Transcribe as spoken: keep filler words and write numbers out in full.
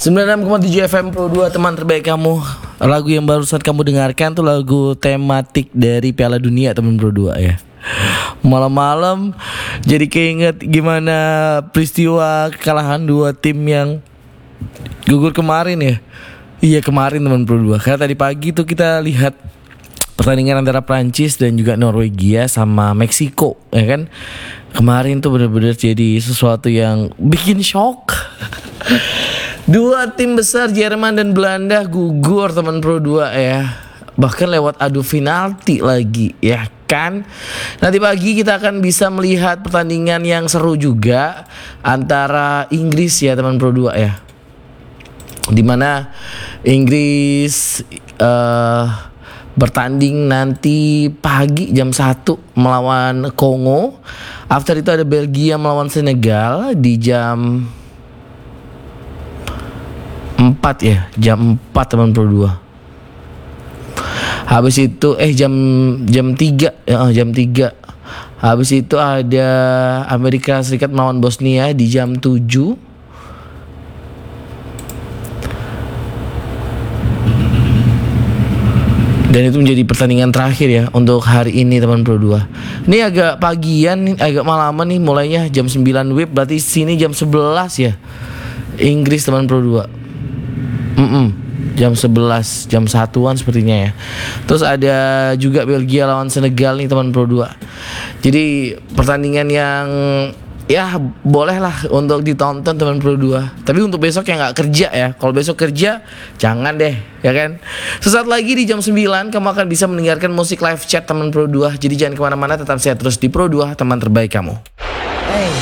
sembilan puluh enam koma tujuh F M Pro dua, teman terbaik kamu. Lagu yang barusan kamu dengarkan tuh lagu tematik dari Piala Dunia teman Pro dua ya. Malam-malam jadi keinget gimana peristiwa kekalahan dua tim yang gugur kemarin ya. Iya kemarin teman Pro dua. Karena tadi pagi tuh kita lihat pertandingan antara Prancis dan juga Norwegia sama Meksiko ya kan. Kemarin tuh benar-benar jadi sesuatu yang bikin shock. Dua tim besar Jerman dan Belanda gugur teman Pro dua ya. Bahkan lewat adu penalti lagi ya kan. Nanti pagi kita akan bisa melihat pertandingan yang seru juga antara Inggris ya teman Pro dua ya. Dimana Inggris uh, bertanding nanti pagi jam satu melawan Kongo. After itu ada Belgia melawan Senegal di jam empat ya, jam empat teman Pro dua. Habis itu eh jam jam tiga ya, jam tiga. Habis itu ada Amerika Serikat melawan Bosnia di jam tujuh. Dan itu menjadi pertandingan terakhir ya untuk hari ini teman Pro dua. Ini agak pagian, agak malaman nih mulainya jam sembilan W I B, berarti sini jam sebelas ya. Inggris teman Pro dua. Mm-mm, jam sebelas, jam satuan sepertinya ya. Terus ada juga Belgia lawan Senegal nih teman Pro dua. Jadi pertandingan yang ya boleh lah untuk ditonton teman Pro dua. Tapi untuk besok yang gak kerja ya. Kalau besok kerja jangan deh ya kan. Sesaat lagi di jam sembilan kamu akan bisa mendengarkan musik live chat teman Pro dua. Jadi jangan kemana-mana, tetap sehat terus di Pro dua, teman terbaik kamu.